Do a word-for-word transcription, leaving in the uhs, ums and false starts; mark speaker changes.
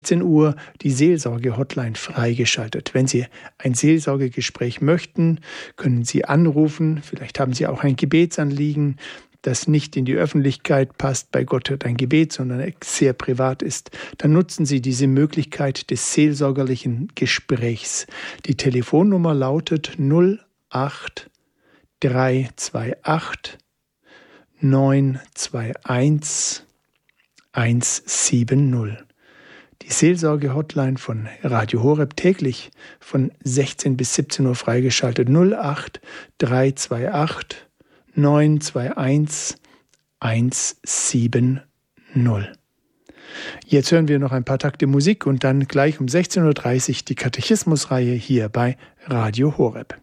Speaker 1: sechzehn Uhr die Seelsorge-Hotline freigeschaltet. Wenn Sie ein Seelsorgegespräch möchten, können Sie anrufen. Vielleicht haben Sie auch ein Gebetsanliegen, das nicht in die Öffentlichkeit passt. Bei Gott hört ein Gebet, sondern sehr privat ist. Dann nutzen Sie diese Möglichkeit des seelsorgerlichen Gesprächs. Die Telefonnummer lautet null acht drei zwei acht neun zwei eins eins sieben null. Die Seelsorge-Hotline von Radio Horeb täglich von sechzehn bis siebzehn Uhr freigeschaltet. null acht drei zwei acht neun zwei eins eins sieben null. Jetzt hören wir noch ein paar Takte Musik und dann gleich um sechzehn Uhr dreißig die Katechismusreihe hier bei Radio Horeb.